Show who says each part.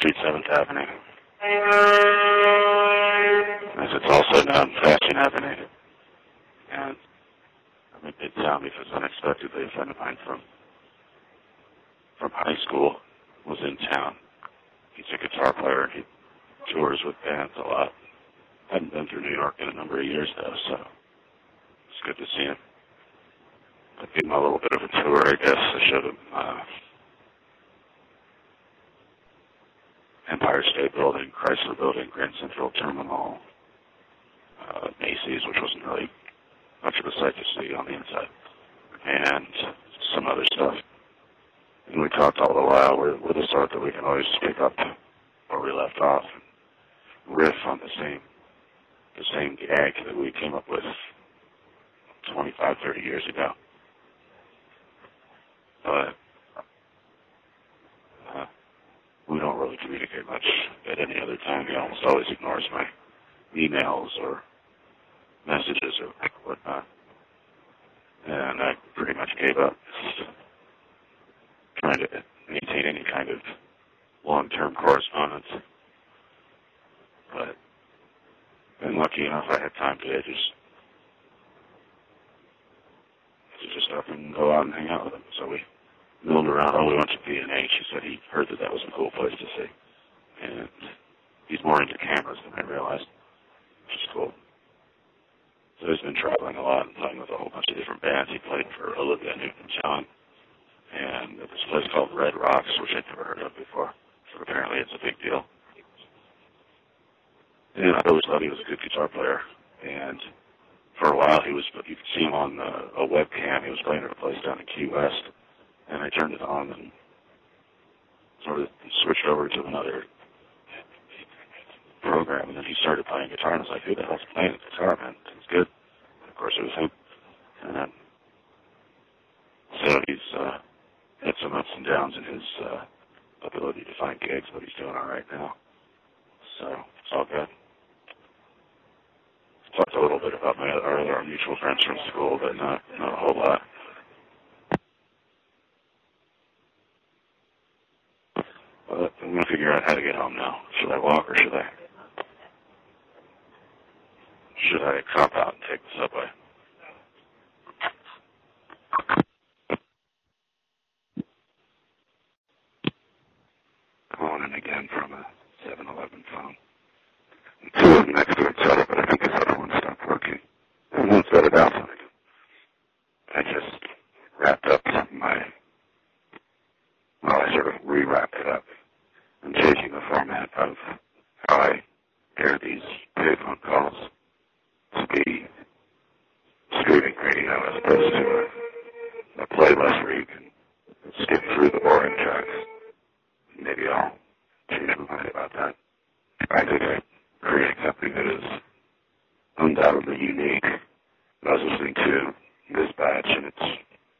Speaker 1: Street, 7th Avenue. As it's also known, Fashion Avenue. And I'm in Midtown because unexpectedly a friend of mine from high school was in town. He's a guitar player and he tours with bands a lot. Hadn't been through New York in a number of years though, so it's good to see him. I gave him a little bit of a tour, I guess. I showed him Empire State Building, Chrysler Building, Grand Central Terminal, Macy's, which wasn't really much of a sight to see on the inside, and some other stuff. And we talked all the while. We're the sort that we can always pick up where we left off and riff on the same gag that we came up with 25, 30 years ago. But we don't really communicate much at any other time. He almost always ignores my emails or messages or whatnot. And I pretty much gave up trying to maintain any kind of long-term correspondence. But been lucky enough I had time today to just up and go out and hang out with him. So we milled around. Oh, we went to B&H. He said he heard that was a cool place to see. And he's more into cameras than I realized, which is cool. So he's been traveling a lot and playing with a whole bunch of different bands. He played for Olivia Newton-John and at this place called Red Rocks, which I'd never heard of before. So apparently it's a big deal. And I always thought he was a good guitar player. And for a while you could see him on a webcam. He was playing at a place down in Key West. And I turned it on and sort of switched over to another program, and then he started playing guitar, and I was like, who the hell's playing the guitar, man? It's good. And of course, it was him. And then, so he's had some ups and downs in his ability to find gigs, but he's doing all right now. So it's all good. Talked a little bit about our mutual friends from school, but not a whole lot. But I'm going to figure out how to get home now. Should I walk or should I cop out and take the subway? Calling in again from a 7-Eleven phone. Two of them next to each other, but I think this other one stopped working. And one started out something. I just wrapped up I sort of re-wrapped it up. I'm changing the format of how I air these payphone calls to be streaming radio as opposed to a playlist where you can skip through the boring tracks. Maybe I'll change my mind about that. I think I create something that is undoubtedly unique. I was listening to